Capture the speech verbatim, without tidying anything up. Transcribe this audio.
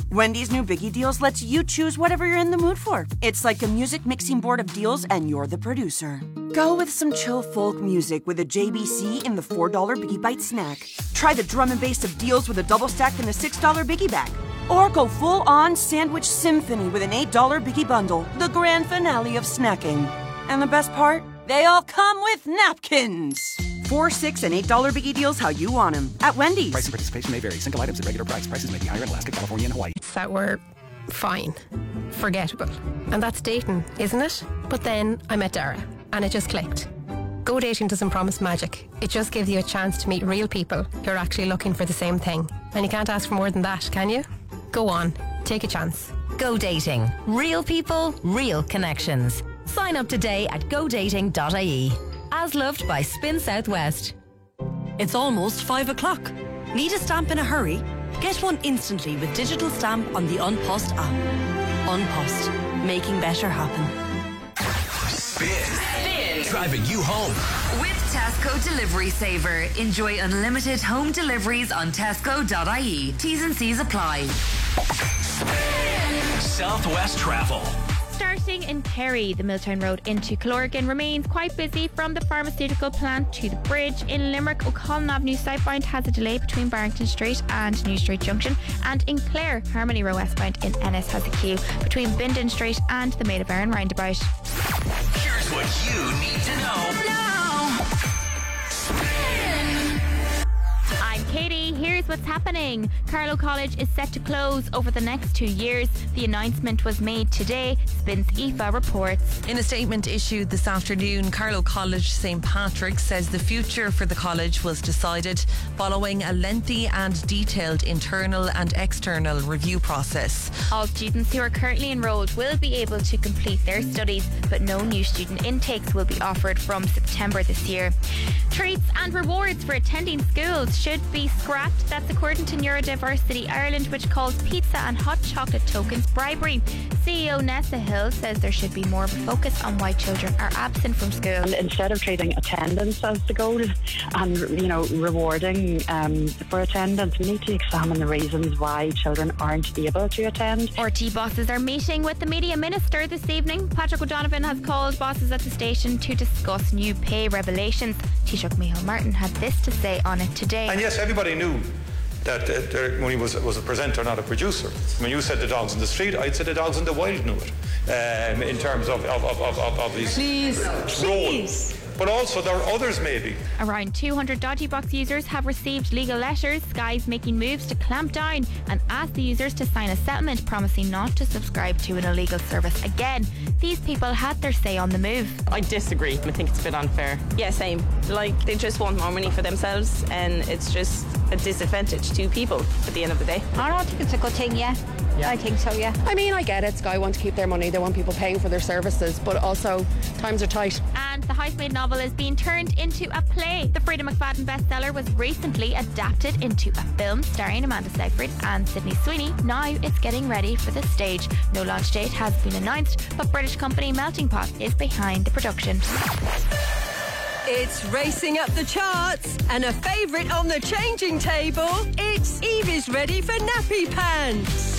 Wendy's new Biggie Deals lets you choose whatever you're in the mood for. It's like a music mixing board of deals and you're the producer. Go with some chill folk music with a J B C in the four dollar Biggie Bite snack. Try the drum and bass of deals with a double stack in the six dollar Biggie Bag. Or go full-on sandwich symphony with an eight dollar Biggie Bundle, the grand finale of snacking. And the best part? They all come with napkins. Four, six, and eight dollar Biggie Deals how you want them at Wendy's. Price and participation may vary. Single items at regular price. Prices may be higher in Alaska, California, and Hawaii. That were fine, forgettable. And that's dating, isn't it? But then I met Dara, and it just clicked. Go Dating doesn't promise magic. It just gives you a chance to meet real people who are actually looking for the same thing. And you can't ask for more than that, can you? Go on, take a chance. Go Dating. Real people, real connections. Sign up today at go dating dot I E. As loved by Spin Southwest. It's almost five o'clock. Need a stamp in a hurry? Get one instantly with digital stamp on the Unpost app. Unpost, making better happen. Spin. Spin. Driving you home. With Tesco Delivery Saver. Enjoy unlimited home deliveries on tesco dot I E. T's and C's apply. Southwest Travel. Starting in Kerry, the Milltown Road into Killorgan remains quite busy from the pharmaceutical plant to the bridge. In Limerick, O'Connell Avenue southbound has a delay between Barrington Street and New Street Junction. And in Clare, Harmony Row westbound in Ennis has a queue between Bindon Street and the Maid of Erin roundabout. Here's what you need to know. Now. I'm Katie. Here's what's happening. Carlow College is set to close over the next two years. The announcement was made today. Spin's Aoife reports. In a statement issued this afternoon, Carlow College Saint Patrick's says the future for the college was decided following a lengthy and detailed internal and external review process. All students who are currently enrolled will be able to complete their studies, but no new student intakes will be offered from September this year. Treats and rewards for attending schools should be scrapped. That's according to Neurodiversity Ireland, which calls pizza and hot chocolate tokens bribery. C E O Nessa Hill says there should be more of a focus on why children are absent from school. And instead of treating attendance as the goal and, you know, rewarding um, for attendance, we need to examine the reasons why children aren't able to attend. R T bosses are meeting with the media minister this evening. Patrick O'Donovan has called bosses at the station to discuss new pay revelations. Taoiseach Micheál Martin had this to say on it today. And yes, everybody knew that uh, there, when he was, was a presenter, not a producer. When you said the dogs in the street, I'd say the dogs in the wild knew it, um, in terms of, of, of, of, of his Please, role. please. But also there are others maybe. Around two hundred Dodgy Box users have received legal letters. Sky's making moves to clamp down and ask the users to sign a settlement promising not to subscribe to an illegal service again. These people had their say on the move. I disagree. I think it's a bit unfair. Yeah, same. Like, they just want more money for themselves, and it's just a disadvantage to people at the end of the day. I don't think it's a good thing, yeah. Yeah. I think so, yeah. I mean, I get it. Sky want to keep their money. They want people paying for their services, but also times are tight. And the Housemaid novel is being turned into a play. The Freda McFadden bestseller was recently adapted into a film starring Amanda Seyfried and Sydney Sweeney. Now it's getting ready for the stage. No launch date has been announced, but British company Melting Pot is behind the production. It's racing up the charts and a favourite on the changing table. It's Evie's ready for nappy pants.